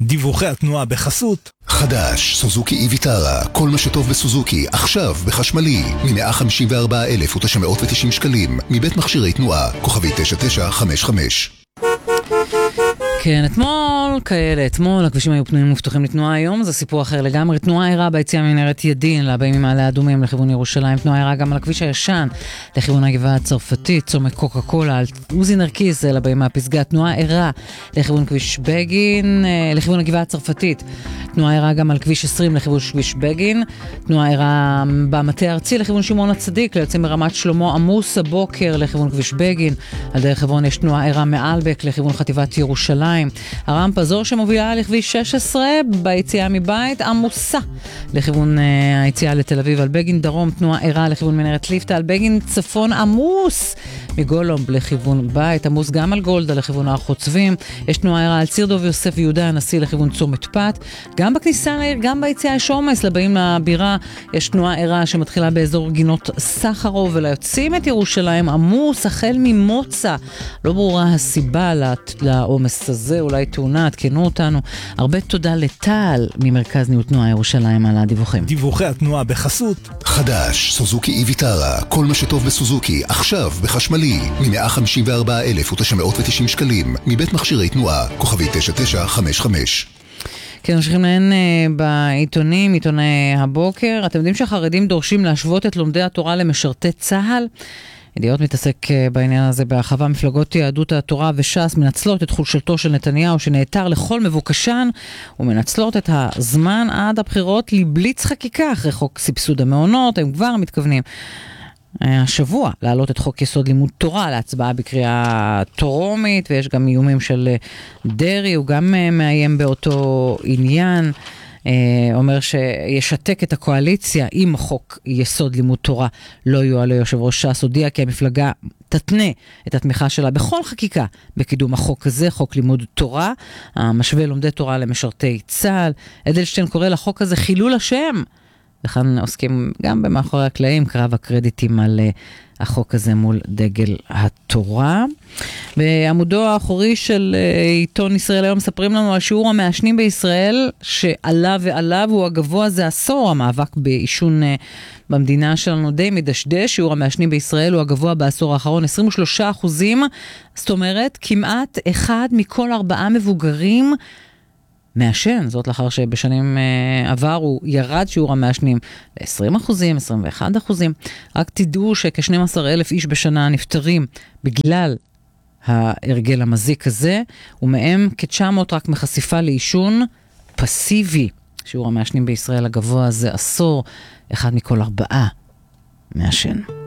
דיווחי התנועה בחסות חדש, סוזוקי איביטרה, כל מה שטוב בסוזוקי, עכשיו בחשמלי, מ-154,990 שקלים, מבית מכשירי תנועה, כוכבי 9955. כן, אתמול הכבישים היו פנויים ומפתוחים לתנועה. היום זה סיפור אחר לגמרי. תנועה ערה ביציאה ממנהרת ידין לבאים ממעלה אדומים לכיוון ירושלים. תנועה ערה גם על הכביש הישן לכיוון הגבעה הצרפתית, צומת קוקה קולה על עוזי נרקיס לבאים מהפסגה. תנועה ערה לכיוון כביש בגין, לכיוון הגבעה הצרפתית. תנועה ערה גם על כביש 20 לכיוון כביש בגין. תנועה ערה במטה הארצי לכיוון שמעון הצדיק, ליוצאים מרמת שלמה עמוס הבוקר לכיוון כביש בגין. על דרך חברון יש תנועה ערה מאלבק לכיוון חטיבת ירושלים. הרמפה זו שמובילה לכביש 16 ביציאה מבית עמוסה לכיוון היציאה לתל אביב. על בגין דרום תנועה ערה לכיוון מנהרת ליפתא. על בגין צפון עמוס מגולומב לכיוון בית, עמוס גם על גולדה לכיוון הר חוצבים. יש תנועה ערה על ציר דוב יוסף ויהודה הנשיא לכיוון צומת פת. גם בכניסה לעיר, גם ביציאה יש עומס לבאים לבירה. יש תנועה ערה שמתחילה באזור גינות סחרוב, וליוצאים את ירושלים עמוס החל ממוצא. לא ברורה הסיבה לעומס הזה, אולי תאונה, עדכנו אותנו. הרבה תודה לטל ממרכז ניהול תנועה ירושלים על הדיווחים. דיווחי התנועה בחסות חדש, סוזוקי איביטרה, כל מה שטוב בסוזוקי, עכשיו בחשמלי, מ-154,990 שקלים, מבית מכשירי תנועה, כוכבי 9955. כן, ממשיכים להן בעיתונים, עיתוני הבוקר. אתם יודעים שהחרדים דורשים להשוות את לומדי התורה למשרתי צה"ל? ידיעות מתעסק בעניין הזה בהרחבה. מפלגות יהדות התורה וש"ס מנצלות את חולשתו של נתניהו שנעתר לכל מבוקשן, ומנצלות את הזמן עד הבחירות לבליץ חקיקה אחרי חוק סבסוד המעונות. הם כבר מתכוונים השבוע להעלות את חוק יסוד לימוד תורה להצבעה בקריאה טרומית, ויש גם איומים של דרי, הוא גם מאיים באותו עניין. אומר שישתק את הקואליציה אם חוק יסוד לימוד תורה לא יועלה. יושב ראש ש"ס הודיע כי המפלגה תתנה את התמיכה שלה בכל חקיקה בקידום החוק הזה, חוק לימוד תורה, המשווה לומדי תורה למשרתי צה"ל. אדלשטיין קורא לחוק הזה חילול השם, וכאן עוסקים גם במאחורי הקלעים קרב הקרדיטים על החוק הזה מול דגל התורה. בעמודו האחורי של עיתון ישראל היום מספרים לנו על שיעור המעשנים בישראל שעלה ועלה, והוא הגבוה זה עשור. המאבק בעישון במדינה שלנו די מדשדש. שיעור המעשנים בישראל הוא הגבוה בעשור האחרון, 23%. זאת אומרת, כמעט 1 מכל 4 מבוגרים מעשן. זאת לאחר שבשנים עברו ירד שיעור המעשנים ל-20%, 21%. רק תדעו שכ-12,000 איש בשנה נפטרים בגלל ההרגל המזיק הזה, ומהם כ-900 רק מחשיפה לעישון פסיבי. שיעור המעשנים בישראל הגבוה זה עשור, 1 מכל 4 מעשן.